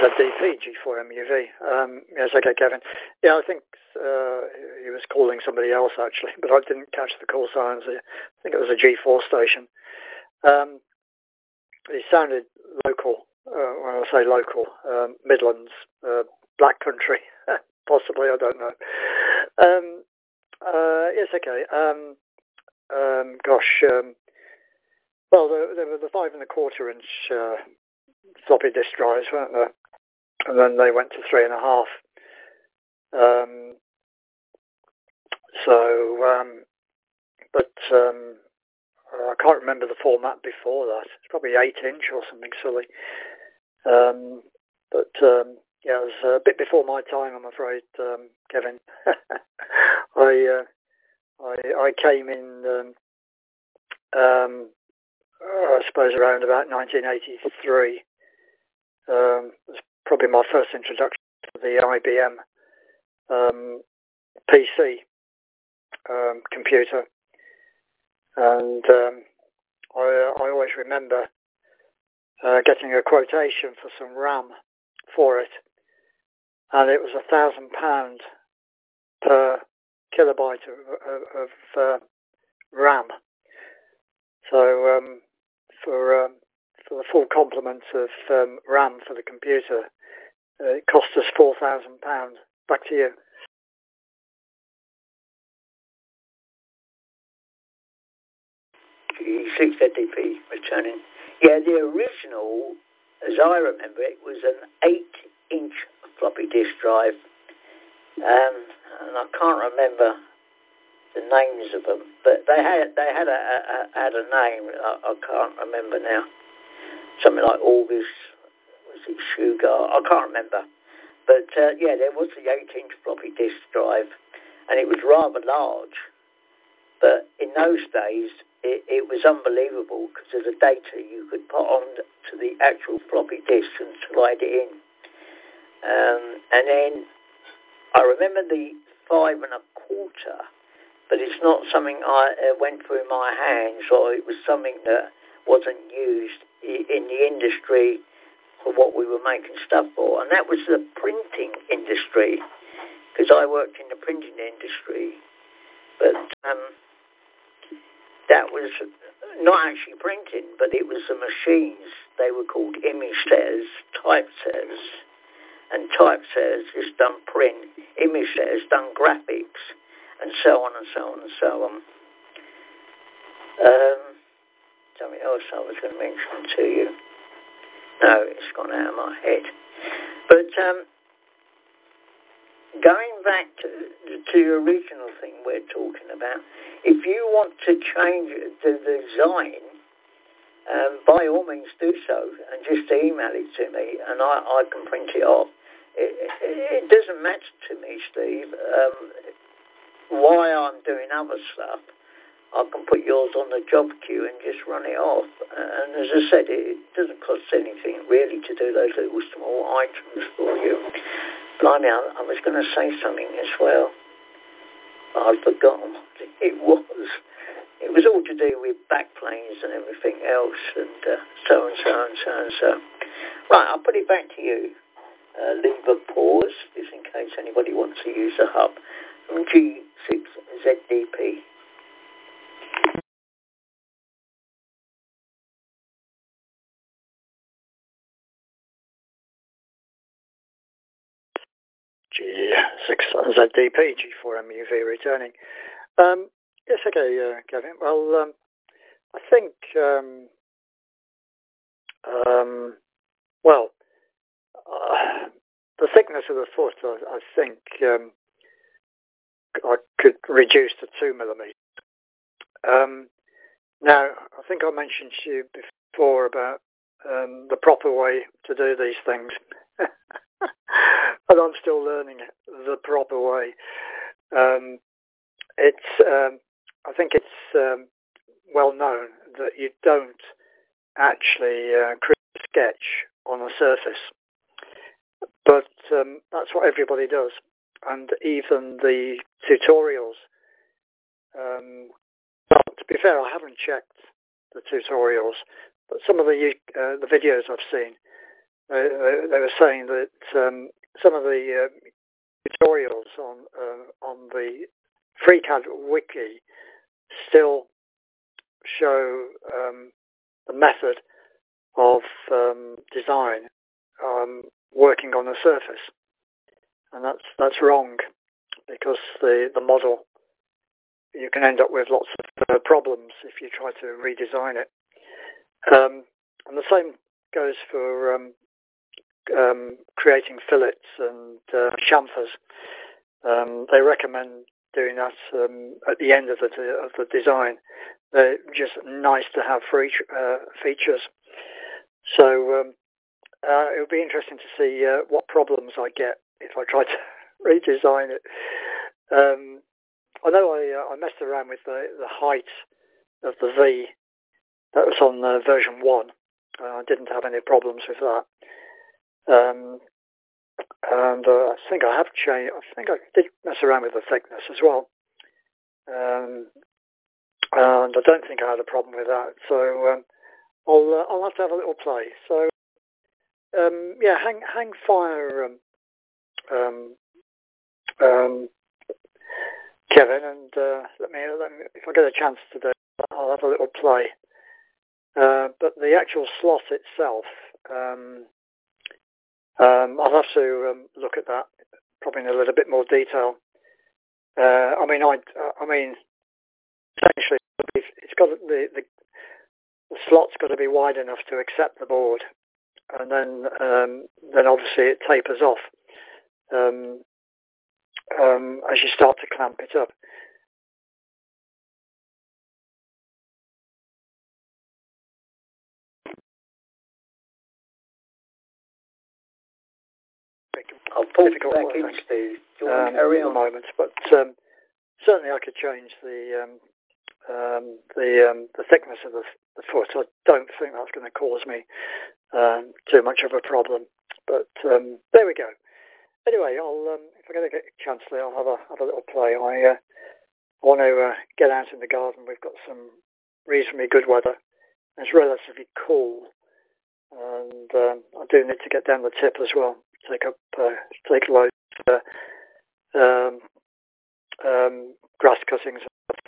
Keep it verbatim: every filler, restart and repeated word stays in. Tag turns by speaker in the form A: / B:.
A: Z D P G four M U V. Um, yes, okay, Kevin. Yeah, I think uh, he was calling somebody else actually, but I didn't catch the call signs. I think it was a G four station. Um, he sounded local. Uh, when I say local, um, Midlands, uh, Black Country, possibly. I don't know. Um, uh, yes, okay. Um, um, gosh. Um, well, there, there were the five and a quarter inch uh, floppy disk drives, weren't there? And then they went to three and a half. Um, so, um, but um, I can't remember the format before that. It's probably eight inch or something silly. Um, but um, yeah, it was a bit before my time, I'm afraid, um, Kevin. I, uh, I I came in, um, um, I suppose, around about nineteen eighty-three. Um, it was probably my first introduction to the I B M um, P C um, computer, and um, I, I always remember uh, getting a quotation for some RAM for it, and it was a thousand pound per kilobyte of, of, of uh, RAM. So um, for um, for the full complement of um, RAM for the computer, uh, it cost us four thousand pounds. Back to you.
B: G six Z D P returning. Yeah, the original, as I remember it, was an eight inch floppy disk drive. Um, and I can't remember the names of them, but they had they had a, a had a name. I, I can't remember now. Something like August, was it Sugar? I can't remember. But uh, yeah, there was the eight inch floppy disk drive, and it was rather large. But in those days, it, it was unbelievable because of the data you could put on to the actual floppy disk and slide it in. Um, and then I remember the five and a quarter, but it's not something I uh, went through my hands, or it was something that wasn't used in the industry for what we were making stuff for. And that was the printing industry, because I worked in the printing industry. But um, that was not actually printing, but it was the machines. They were called image setters, typesetters. And typesetters just done print, image setters done graphics, and so on and so on and so on. Um, something else I was going to mention to you. No, it's gone out of my head. But um, going back to, to the original thing we're talking about, if you want to change the design, um, by all means do so, and just email it to me, and I, I can print it off. It, it, it doesn't matter to me, Steve, um, why I'm doing other stuff. I can put yours on the job queue and just run it off. And as I said, it doesn't cost anything really to do those little small items for you. Blimey, I, I was going to say something as well. I've forgotten what it was. It was all to do with backplanes and everything else, and uh, so and so and so and so. Right, I'll put it back to you. Uh, leave a pause, just in case anybody wants to use the hub. From G six Z D P.
A: G six Z D P, G four M U V returning. Um, yes, okay, uh, Kevin. Well, um, I think, um, um, well, uh, the thickness of the foot, I, I think um, I could reduce to two millimeters. Um, now, I think I mentioned to you before about um, the proper way to do these things. And I'm still learning it, the proper way. Um, it's, um, I think it's um, well known that you don't actually uh, create a sketch on a surface, but um, that's what everybody does. And even the tutorials, um, well, to be fair, I haven't checked the tutorials, but some of the uh, the videos I've seen, they, they, they were saying that um, some of the uh, tutorials on uh, on the FreeCAD wiki still show um, the method of um, design um, working on a surface, and that's that's wrong, because the the model, you can end up with lots of uh, problems if you try to redesign it. Um, and the same goes for um, um, creating fillets and uh, chamfers. Um, they recommend doing that um, at the end of the of the design. They're just nice to have free, uh, features. So um, uh, it would be interesting to see uh, what problems I get if I try to redesign it. Um, I know I, uh, I messed around with the, the height of the V. That was on uh, version one. Uh, I didn't have any problems with that. Um, and uh, I think I have changed. I think I did mess around with the thickness as well. Um, and I don't think I had a problem with that. So um, I'll uh, I'll have to have a little play. So um, yeah, hang hang fire, um, um, um, Kevin, and uh, let me let me if I get a chance today, I'll have a little play. Uh, but the actual slot itself, um, um, I'll have to um, look at that probably in a little bit more detail. Uh, I mean, I, I mean, essentially, it's got the, the the slot's got to be wide enough to accept the board, and then um, then obviously it tapers off um, um, as you start to clamp it up.
B: I'll pull difficult back in, Steve. Do you want
A: um,
B: to carry
A: at
B: on?
A: the moment, but um, certainly I could change the um, um, the um, the thickness of the, the foot. I don't think that's going to cause me um, too much of a problem. But um, there we go. Anyway, I'll um, if I get a chance there, I'll have a have a little play. I uh, want to uh, get out in the garden. We've got some reasonably good weather. It's relatively cool, and um, I do need to get down the tip as well. Take up, uh, take a load of uh, um, um, grass cuttings